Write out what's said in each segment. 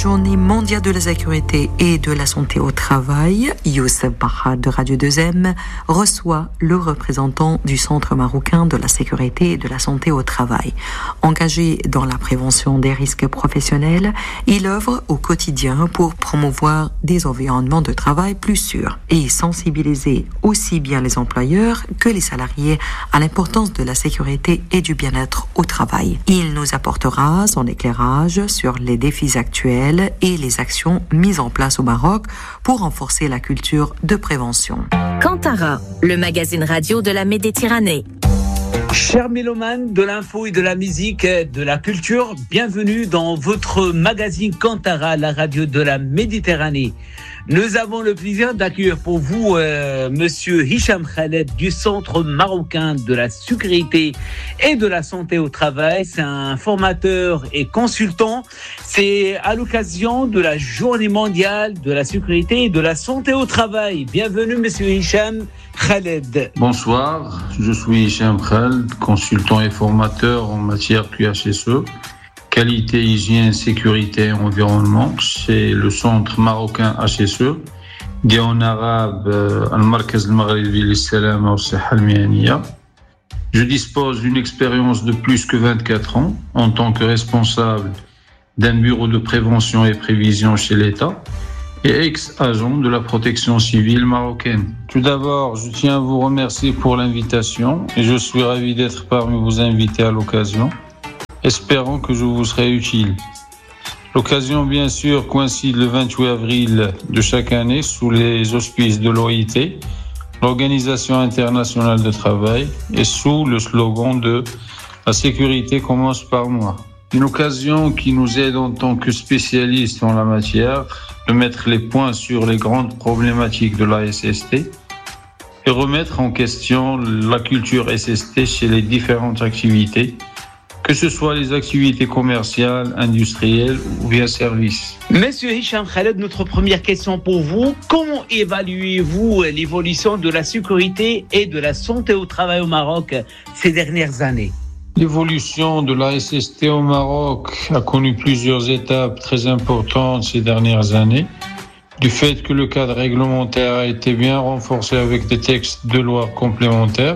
Journée mondiale de la sécurité et de la santé au travail, Youssef Bahar de Radio 2M reçoit le représentant du Centre marocain de la sécurité et de la santé au travail. Engagé dans la prévention des risques professionnels, il œuvre au quotidien pour promouvoir des environnements de travail plus sûrs et sensibiliser aussi bien les employeurs que les salariés à l'importance de la sécurité et du bien-être au travail. Il nous apportera son éclairage sur les défis actuels et les actions mises en place au Maroc pour renforcer la culture de prévention. Kantara, le magazine radio de la Méditerranée. Chers mélomanes de l'info et de la musique, de la culture, bienvenue dans votre magazine Kantara, la radio de la Méditerranée. Nous avons le plaisir d'accueillir pour vous Monsieur Hicham Khaled du Centre marocain de la sécurité et de la santé au travail. C'est un formateur et consultant. C'est à l'occasion de la Journée mondiale de la sécurité et de la santé au travail. Bienvenue Monsieur Hicham Khaled. Bonsoir, je suis Hicham Khaled, consultant et formateur en matière QHSE. Qualité, hygiène, sécurité et environnement, c'est le centre marocain HSE, dit en arabe Al-Markaz al-Maghribi lis-Salama wa as-Sihha al-Mihniyya. Je dispose d'une expérience de plus que 24 ans en tant que responsable d'un bureau de prévention et prévision chez l'État et ex-agent de la protection civile marocaine. Tout d'abord, je tiens à vous remercier pour l'invitation et je suis ravi d'être parmi vos invités à l'occasion. Espérons que je vous serai utile. L'occasion, bien sûr, coïncide le 28 avril de chaque année sous les auspices de l'OIT, l'Organisation internationale de travail, et sous le slogan de « La sécurité commence par moi ». Une occasion qui nous aide en tant que spécialistes en la matière de mettre les points sur les grandes problématiques de la SST et remettre en question la culture SST chez les différentes activités, que ce soit les activités commerciales, industrielles ou bien services. Monsieur Hicham Khaled, notre première question pour vous. Comment évaluez-vous l'évolution de la sécurité et de la santé au travail au Maroc ces dernières années ? L'évolution de la SST au Maroc a connu plusieurs étapes très importantes ces dernières années. Du fait que le cadre réglementaire a été bien renforcé avec des textes de loi complémentaires,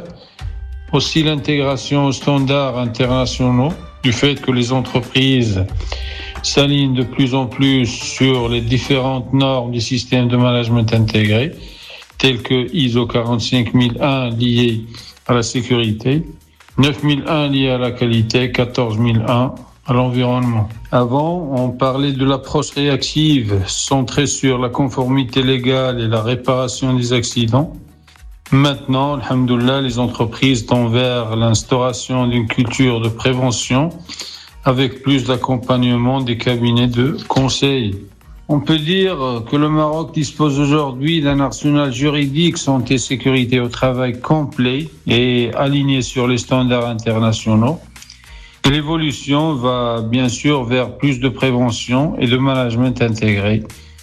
aussi l'intégration aux standards internationaux, du fait que les entreprises s'alignent de plus en plus sur les différentes normes du système de management intégré, telles que ISO 45001 liées à la sécurité, 9001 liées à la qualité, 14001 à l'environnement. Avant, on parlait de l'approche réactive, centrée sur la conformité légale et la réparation des accidents. Maintenant, alhamdoulilah, les entreprises tendent vers l'instauration d'une culture de prévention avec plus d'accompagnement des cabinets de conseil. On peut dire que le Maroc dispose aujourd'hui d'un arsenal juridique santé sécurité au travail complet et aligné sur les standards internationaux. Et l'évolution va bien sûr vers plus de prévention et de management intégré.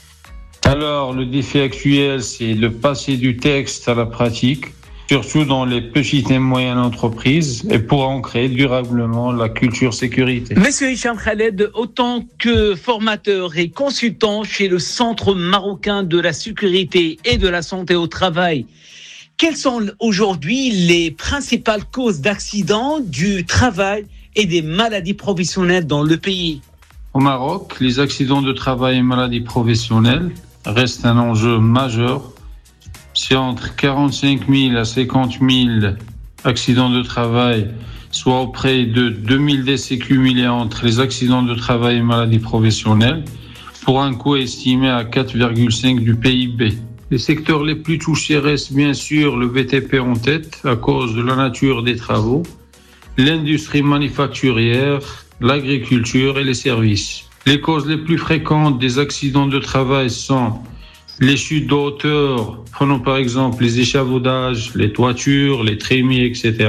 Alors, le défi actuel, c'est de passer du texte à la pratique, surtout dans les petites et moyennes entreprises, et pour ancrer durablement la culture sécurité. Monsieur Hicham Khaled, autant que formateur et consultant chez le Centre marocain de la sécurité et de la santé au travail, quelles sont aujourd'hui les principales causes d'accidents du travail et des maladies professionnelles dans le pays ? Au Maroc, les accidents de travail et maladies professionnelles reste un enjeu majeur. C'est entre 45 000 à 50 000 accidents de travail, soit auprès de 2000 décès cumulés entre les accidents de travail et maladies professionnelles, pour un coût estimé à 4,5 du PIB. Les secteurs les plus touchés restent bien sûr le BTP en tête, à cause de la nature des travaux, l'industrie manufacturière, l'agriculture et les services. Les causes les plus fréquentes des accidents de travail sont les chutes de hauteur, prenons par exemple les échafaudages, les toitures, les trémies, etc.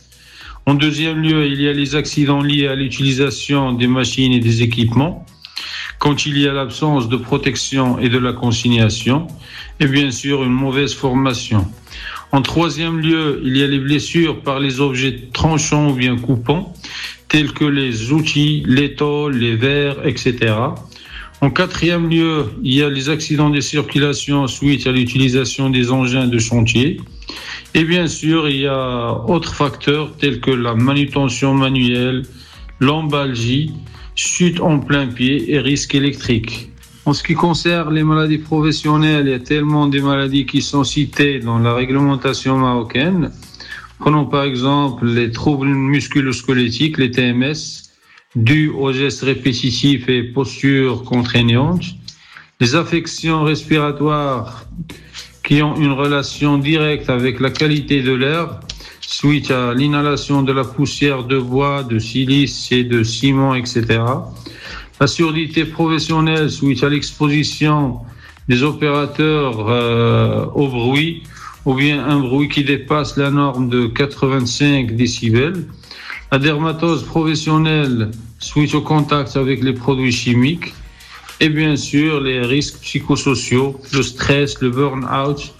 En deuxième lieu, il y a les accidents liés à l'utilisation des machines et des équipements, quand il y a l'absence de protection et de la consignation, et bien sûr une mauvaise formation. En troisième lieu, il y a les blessures par les objets tranchants ou bien coupants, tels que les outils, les tôles, les verres, etc. En quatrième lieu, il y a les accidents de circulation suite à l'utilisation des engins de chantier. Et bien sûr, il y a autres facteurs tels que la manutention manuelle, l'embalgie, chute en plein pied et risque électrique. En ce qui concerne les maladies professionnelles, il y a tellement de maladies qui sont citées dans la réglementation marocaine. Prenons par exemple les troubles musculo-squelettiques, les TMS, dus aux gestes répétitifs et postures contraignantes, les affections respiratoires qui ont une relation directe avec la qualité de l'air, suite à l'inhalation de la poussière de bois, de silice et de ciment, etc. La surdité professionnelle suite à l'exposition des opérateurs au bruit, ou bien un bruit qui dépasse la norme de 85 décibels. La dermatose professionnelle suite au contact avec les produits chimiques. Et bien sûr, les risques psychosociaux, le stress, le burn-out,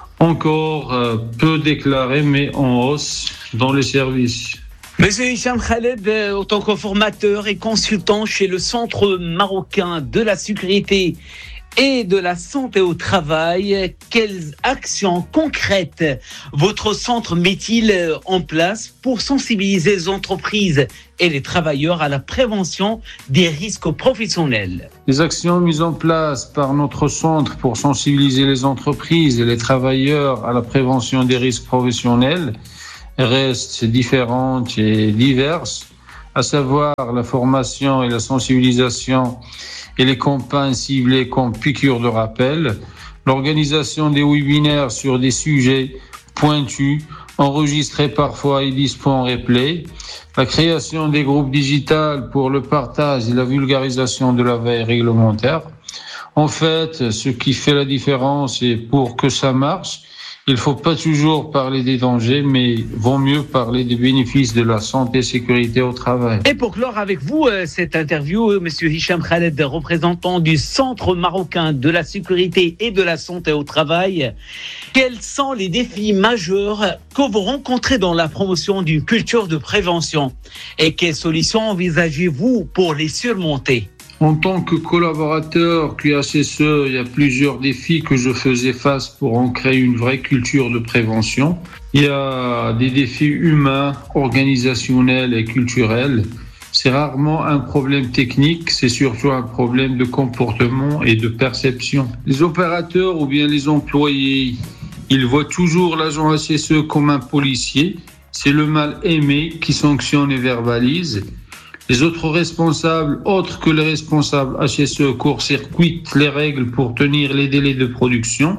encore peu déclarés, mais en hausse dans les services. Monsieur Hicham Khaled, en tant que formateur et consultant chez le Centre marocain de la sécurité et de la santé au travail, quelles actions concrètes votre centre met-il en place pour sensibiliser les entreprises et les travailleurs à la prévention des risques professionnels? Les actions mises en place par notre centre pour sensibiliser les entreprises et les travailleurs à la prévention des risques professionnels restent différentes et diverses, à savoir la formation et la sensibilisation et les campagnes ciblées comme piqûres de rappel, l'organisation des webinaires sur des sujets pointus, enregistrés parfois et dispo en replay, la création des groupes digitales pour le partage et la vulgarisation de la veille réglementaire. En fait, ce qui fait la différence, et pour que ça marche, il ne faut pas toujours parler des dangers, mais vaut mieux parler des bénéfices de la santé et sécurité au travail. Et pour clore avec vous cette interview, Monsieur Hicham Khaled, représentant du Centre marocain de la sécurité et de la santé au travail, quels sont les défis majeurs que vous rencontrez dans la promotion d'une culture de prévention et quelles solutions envisagez-vous pour les surmonter? En tant que collaborateur QACSE, il y a plusieurs défis que je faisais face pour en créer une vraie culture de prévention. Il y a des défis humains, organisationnels et culturels. C'est rarement un problème technique, c'est surtout un problème de comportement et de perception. Les opérateurs ou bien les employés, ils voient toujours l'agent HSE comme un policier. C'est le mal aimé qui sanctionne et verbalise. Les autres responsables, autres que les responsables HSE, court-circuitent les règles pour tenir les délais de production.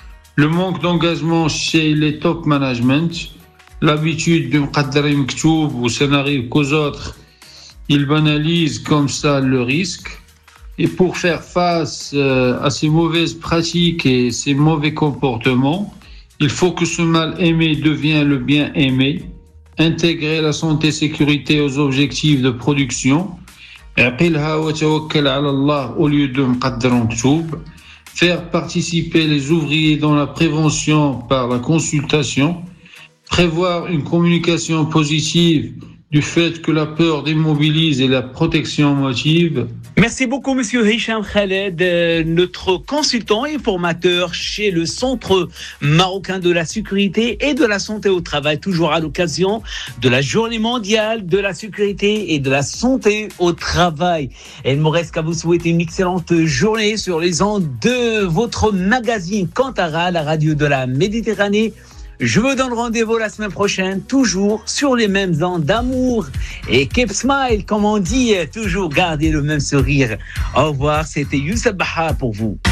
Le manque d'engagement chez les top management, l'habitude de m'qaddari mktoub ou ça n'arrive qu'aux autres, ils banalisent comme ça le risque. Et pour faire face à ces mauvaises pratiques et ces mauvais comportements, il faut que ce mal aimé devienne le bien aimé. Intégrer la santé et sécurité aux objectifs de production, au lieu de faire participer les ouvriers dans la prévention par la consultation, prévoir une communication positive du fait que la peur démobilise et la protection motive. Merci beaucoup, Monsieur Hicham Khaled, notre consultant et formateur chez le Centre marocain de la sécurité et de la santé au travail, toujours à l'occasion de la Journée mondiale de la sécurité et de la santé au travail. Et il me reste qu'à vous souhaiter une excellente journée sur les ondes de votre magazine Kantara, la radio de la Méditerranée. Je vous donne rendez-vous la semaine prochaine, toujours sur les mêmes ondes d'amour. Et keep smile, comme on dit, toujours garder le même sourire. Au revoir, c'était Youssef Baha pour vous.